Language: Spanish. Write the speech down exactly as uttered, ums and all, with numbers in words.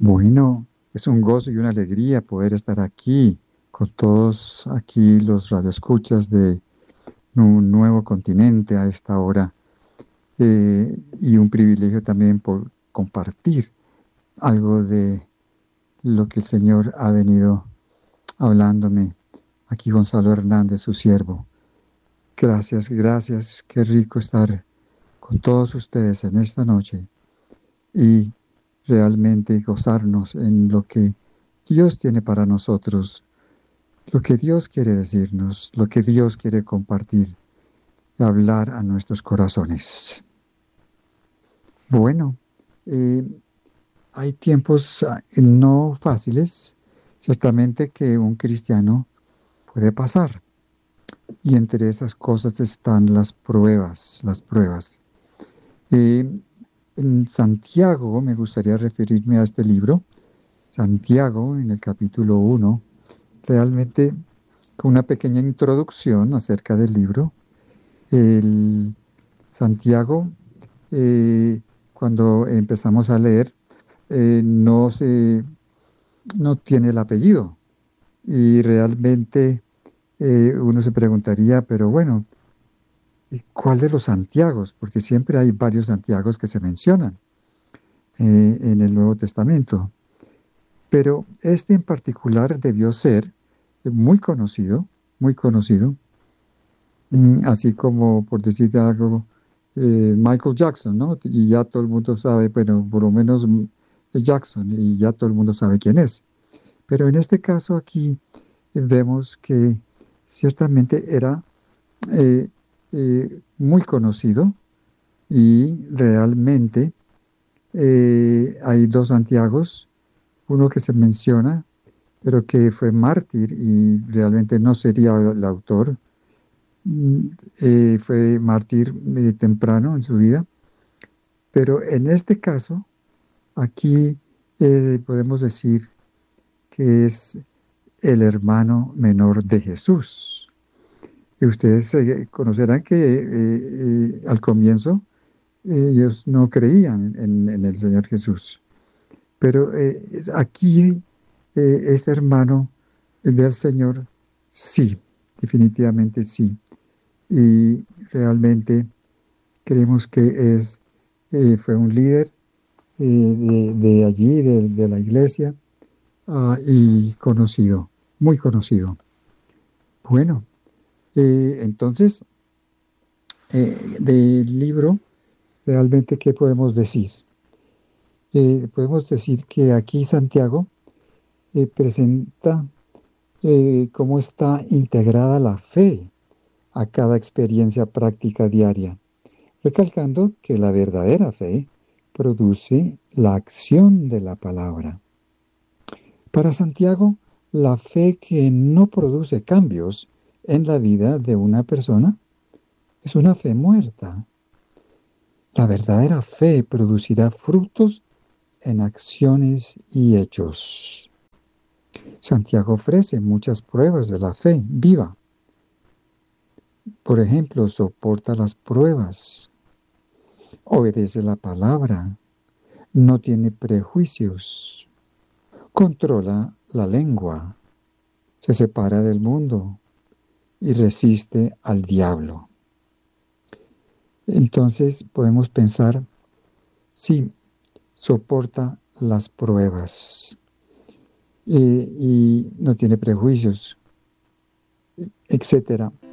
Bueno, es un gozo y una alegría poder estar aquí con todos aquí los radioescuchas de un nuevo continente a esta hora, eh, y un privilegio también por compartir algo de lo que el Señor ha venido hablándome. Aquí Gonzalo Hernández, su siervo. Gracias, gracias. Qué rico estar con todos ustedes en esta noche y realmente gozarnos en lo que Dios tiene para nosotros, lo que Dios quiere decirnos, lo que Dios quiere compartir y hablar a nuestros corazones. Bueno, eh, hay tiempos ah, no fáciles, ciertamente que un cristiano puede pasar. Y entre esas cosas están las pruebas, las pruebas. Eh, en Santiago, me gustaría referirme a este libro, Santiago, en el capítulo uno, realmente con una pequeña introducción acerca del libro. El Santiago, eh, cuando empezamos a leer, eh, no se, no tiene el apellido. Y realmente eh, uno se preguntaría, pero bueno, ¿y cuál de los Santiagos? Porque siempre hay varios Santiagos que se mencionan eh, en el Nuevo Testamento. Pero este en particular debió ser muy conocido, muy conocido, mm, así como, por decirte algo, eh, Michael Jackson, ¿no? Y ya todo el mundo sabe, bueno, por lo menos mm, Jackson, y ya todo el mundo sabe quién es. Pero en este caso aquí eh, vemos que ciertamente era eh, eh, muy conocido y realmente eh, hay dos Santiagos, uno que se menciona, pero que fue mártir y realmente no sería el autor. Mm, eh, fue mártir eh, temprano en su vida, pero en este caso, aquí eh, podemos decir que es el hermano menor de Jesús. Y ustedes eh, conocerán que eh, eh, al comienzo ellos no creían en, en el Señor Jesús, pero eh, es- aquí eh, este hermano del Señor, sí, definitivamente sí. Y realmente creemos que es, eh, fue un líder eh, de, de allí, de, de la iglesia, ah, y conocido, muy conocido. Bueno, eh, entonces, eh, del libro, realmente, ¿qué podemos decir? Eh, podemos decir que aquí Santiago eh, presenta eh, cómo está integrada la fe a cada experiencia práctica diaria, recalcando que la verdadera fe produce la acción de la palabra. Para Santiago, la fe que no produce cambios en la vida de una persona es una fe muerta. La verdadera fe producirá frutos en acciones y hechos. Santiago ofrece muchas pruebas de la fe viva. Por ejemplo, soporta las pruebas, obedece la palabra, no tiene prejuicios, controla la lengua, se separa del mundo y resiste al diablo. Entonces podemos pensar, sí, soporta las pruebas eh, y no tiene prejuicios, etcétera.